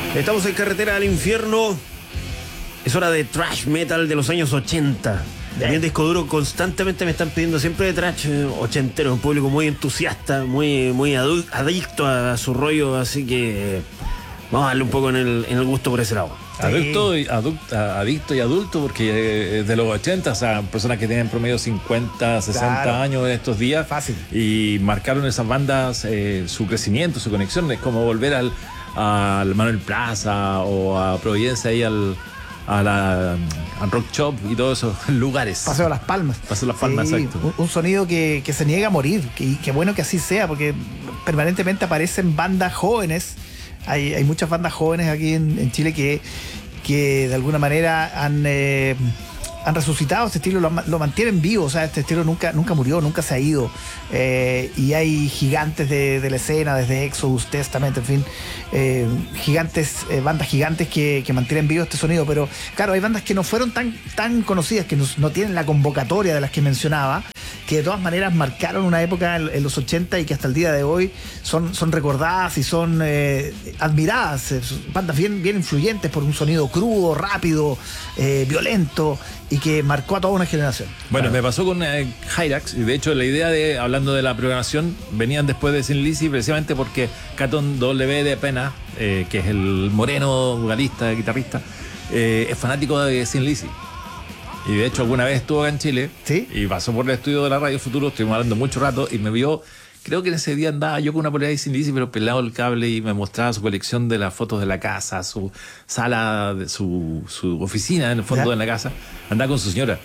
Estamos en Carretera al Infierno. Es hora de thrash metal de los años 80. También disco duro, constantemente me están pidiendo siempre de thrash ochentero. Un público muy entusiasta, muy adicto a su rollo. Así que vamos a darle un poco en el gusto por ese lado. Adicto y adulto, porque de los 80, o sea, personas que tienen promedio 50, 60 años en estos días. Fácil. Y marcaron esas bandas su crecimiento, su conexión. Es como volver al Manuel Plaza o a Providencia ahí al Rock Shop y todos esos lugares. Paseo a Las Palmas. Paseo a Las Palmas, sí, exacto. Un sonido que se niega a morir. Y qué bueno que así sea, porque permanentemente aparecen bandas jóvenes. Hay muchas bandas jóvenes aquí en Chile que de alguna manera han resucitado este estilo, lo mantienen vivo. O sea, este estilo nunca murió, nunca se ha ido. Y hay gigantes de la escena, desde Exodus, Testament, en fin, bandas gigantes que mantienen vivo este sonido. Pero claro, hay bandas que no fueron tan conocidas, que no tienen la convocatoria de las que mencionaba, que de todas maneras marcaron una época en los 80 y que hasta el día de hoy son recordadas y son admiradas. Bandas bien influyentes por un sonido crudo, rápido, violento, y que marcó a toda una generación. Bueno, me pasó con Hyrax, y de hecho la idea hablando de la programación, venían después de Sin Lizzy precisamente porque Caton W. de Pena, que es el moreno vocalista, guitarrista, es fanático de Sin Lizzy. Y de hecho alguna vez estuvo acá en Chile. ¿Sí? Y pasó por el estudio de la Radio Futuro, estuvimos hablando mucho rato y me vio. Creo que en ese día andaba yo con una polera de Sin Lizzy, pero pelado el cable, y me mostraba su colección de las fotos de la casa, su sala, su oficina en el fondo de la casa. Andaba con su señora.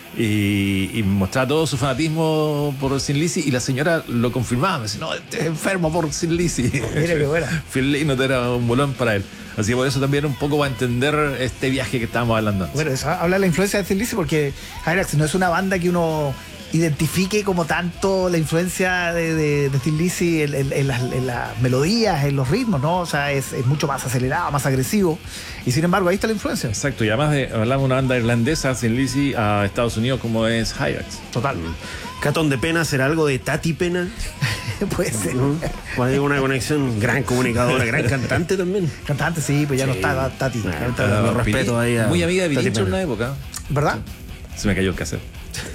Y me mostraba todo su fanatismo por Sin Lizzy, y la señora lo confirmaba. Me decía, no, este es enfermo por Sin Lizzy. Mira qué buena. Phil Lynott era un bolón para él. Así que por eso también un poco va a entender este viaje que estábamos hablando antes. Bueno, eso habla de la influencia de Thin Lizzy, porque Hyrax no es una banda que uno identifique como tanto la influencia de Thin Lizzy en las melodías, en los ritmos, ¿no? O sea, es mucho más acelerado, más agresivo, y sin embargo ahí está la influencia. Exacto, y además hablamos de una banda irlandesa, Thin Lizzy, a Estados Unidos, como es Hyrax. Total. Catón de Pena, ¿será algo de Tati Pena? Puede ser. ¿No? Puede haber una conexión, gran comunicadora, gran cantante también. Cantante, sí, pues ya no está Tati. Lo respeto ahí a muy amiga de Tati Pirincho en Pena. una época. ¿Verdad? Se me cayó el cassette.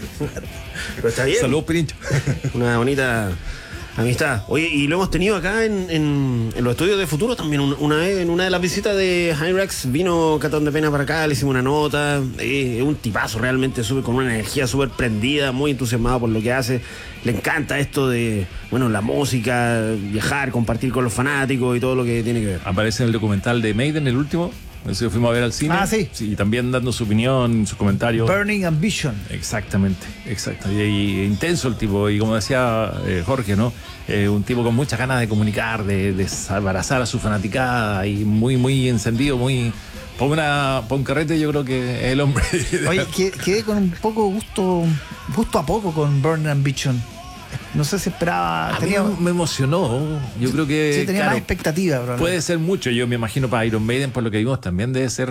Pero está bien. Saludos, Pirincho. Una bonita amistad. Oye, y lo hemos tenido acá en los estudios de Futuro también. Una vez, en una de las visitas de Hyrax, vino Catón de Pena para acá, le hicimos una nota. Es un tipazo realmente, con una energía súper prendida, muy entusiasmado por lo que hace. Le encanta esto de, la música, viajar, compartir con los fanáticos y todo lo que tiene que ver. Aparece en el documental de Maiden, el último. Nosotros fuimos a ver al cine. Ah, sí. Y también dando su opinión, sus comentarios. Burning Ambition. Exactamente, exacto. Y intenso el tipo. Y como decía Jorge, ¿no? Un tipo con muchas ganas de comunicar, de abrazar a su fanaticada, y muy encendido, muy... Para un carrete, yo creo que es el hombre. Oye, quedé con un poco gusto a poco con Burning Ambition. No sé si esperaba. A mí me emocionó. Yo creo que. Sí, tenía más expectativa, bro. Puede ser mucho. Yo me imagino para Iron Maiden, por lo que vimos, también debe ser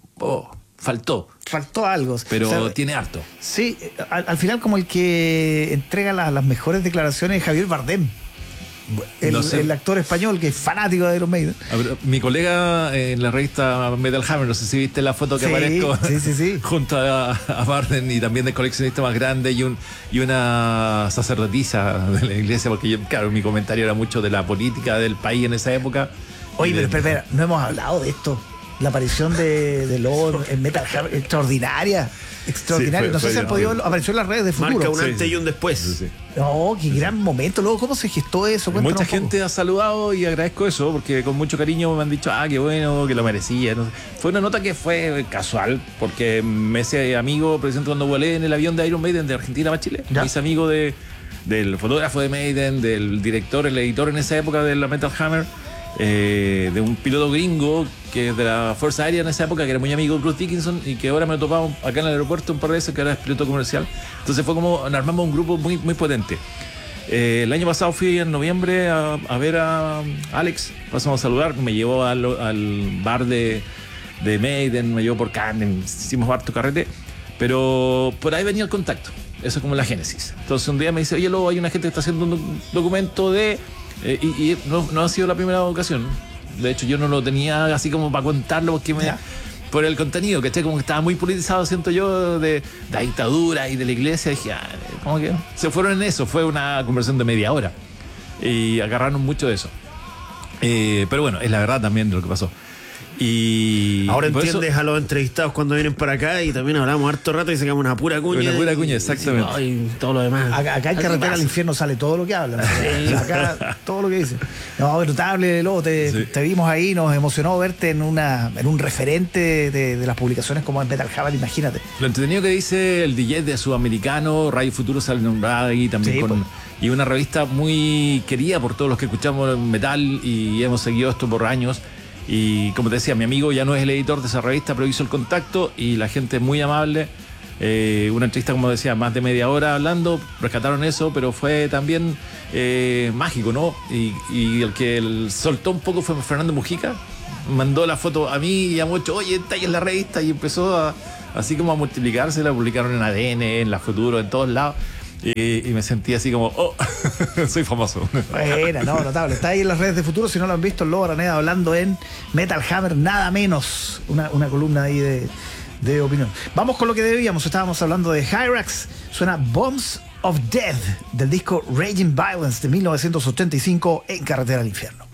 faltó algo. Pero o sea, tiene harto. Sí, al final, como el que entrega las mejores declaraciones, Javier Bardem. El actor español que es fanático de Iron Maiden. Mi colega en la revista Metal Hammer, no sé si viste la foto que aparezco sí. junto a Barden, y también del coleccionista más grande y una sacerdotisa de la iglesia, porque yo, claro, mi comentario era mucho de la política del país en esa época. Oye, pero espera, no hemos hablado de esto. La aparición de Lobo en Metal Hammer, extraordinaria. Sí, no sé si apareció en las redes de Futuro. Marca un antes y un después. Sí. No, qué gran momento. Luego, ¿cómo se gestó eso? Cuéntanos Mucha gente ha saludado, y agradezco eso, porque con mucho cariño me han dicho, qué bueno, que lo merecía. No sé. Fue una nota que fue casual, porque me hice amigo, precisamente cuando volé en el avión de Iron Maiden de Argentina para Chile. Me hice amigo del fotógrafo de Maiden, del director, el editor en esa época de la Metal Hammer, de un piloto gringo que de la Fuerza Aérea en esa época, que era muy amigo de Bruce Dickinson, y que ahora me lo topamos acá en el aeropuerto un par de veces, que ahora es piloto comercial. Entonces fue como armamos un grupo muy potente. El año pasado fui en noviembre a ver a Alex, pasamos a saludar, me llevó al bar de Maiden, me llevó por carne, hicimos harto carrete, pero por ahí venía el contacto. Eso es como la génesis. Entonces un día me dice, oye, Lobo, hay una gente que está haciendo un documento de... y no ha sido la primera ocasión. De hecho, yo no lo tenía así como para contarlo porque por el contenido, que como que estaba muy politizado, siento yo, de la dictadura y de la iglesia. Dije, como que se fueron en eso. Fue una conversación de media hora y agarraron mucho de eso. Pero bueno, es la verdad también de lo que pasó. Y ahora entiendes a los entrevistados cuando vienen para acá y también hablamos harto rato y sacamos una pura cuña. Una pura cuña, exactamente. Y todo lo demás. Acá en Carretera al Infierno sale todo lo que hablan. Acá todo lo que dicen. No, notable, Lobo, te vimos ahí, nos emocionó verte en un referente de las publicaciones como en Metal Hammer, imagínate. Lo entretenido que dice el DJ de Sudamericano, Radio Futuro sale nombrada ahí también y una revista muy querida por todos los que escuchamos metal y hemos seguido esto por años. Y como te decía, mi amigo ya no es el editor de esa revista, pero hizo el contacto y la gente es muy amable. Una entrevista, como decía, más de media hora hablando, rescataron eso, pero fue también mágico, ¿no? Y el que soltó un poco fue Fernando Mujica, mandó la foto a mí y a muchos, oye, está ahí en la revista, y empezó así como a multiplicarse, la publicaron en ADN, en La Futuro, en todos lados. Y me sentí así como, soy famoso. Buena, no, notable. Está ahí en las redes de Futuro, si no lo han visto, el Lobo Araneda hablando en Metal Hammer, nada menos. Una columna ahí de opinión. Vamos con lo que debíamos. Estábamos hablando de Hyrax. Suena Bombs of Death del disco Raging Violence de 1985 en Carretera al Infierno.